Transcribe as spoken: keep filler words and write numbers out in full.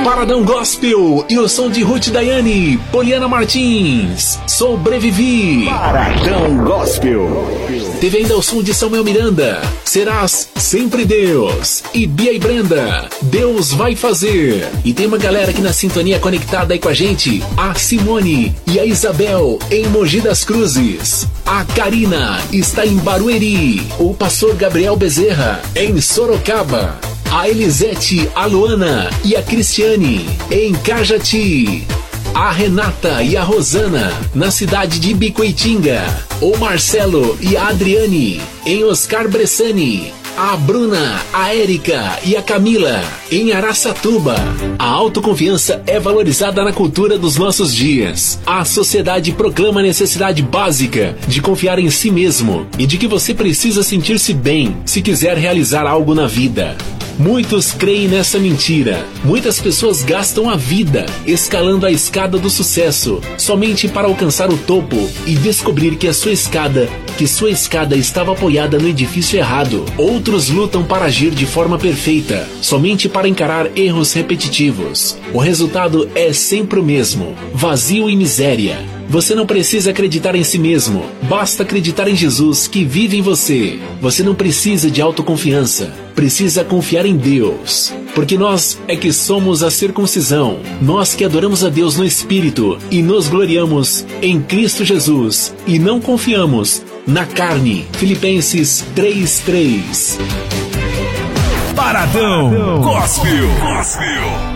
Paradão Gospel e o som de Ruth Daiane, Poliana Martins, Sobrevivi. Paradão Gospel. Teve ainda o som de Samuel Miranda, Serás Sempre Deus. E Bia e Brenda, Deus Vai Fazer. E tem uma galera aqui na sintonia conectada aí com a gente, a Simone e a Isabel em Mogi das Cruzes. A Karina está em Barueri. O pastor Gabriel Bezerra em Sorocaba. A Elisete, a Luana e a Cristiane em Cajati. A Renata e a Rosana na cidade de Bicuitinga. O Marcelo e a Adriane em Oscar Bressani. A Bruna, a Érica e a Camila em Araçatuba. A autoconfiança é valorizada na cultura dos nossos dias. A sociedade proclama a necessidade básica de confiar em si mesmo e de que você precisa sentir-se bem se quiser realizar algo na vida. Muitos creem nessa mentira. Muitas pessoas gastam a vida escalando a escada do sucesso somente para alcançar o topo e descobrir que a sua escada, que sua escada estava apoiada no edifício errado. Outros lutam para agir de forma perfeita, somente para encarar erros repetitivos. O resultado é sempre o mesmo: vazio e miséria. Você não precisa acreditar em si mesmo, basta acreditar em Jesus que vive em você. Você não precisa de autoconfiança, precisa confiar em Deus. Porque nós é que somos a circuncisão, nós que adoramos a Deus no Espírito e nos gloriamos em Cristo Jesus e não confiamos na carne. Filipenses três, três. Paradão Gospel. Gospel.